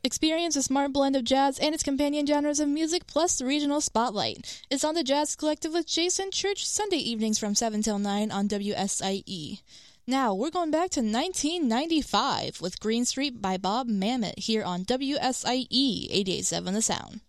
Experience a smart blend of jazz and its companion genres of music plus the regional spotlight. It's on the Jazz Collective with Jason Church, Sunday evenings from 7 till 9 on WSIE. Now, we're going back to 1995 with Green Street by Bob Mamet here on WSIE 88.7 The Sound.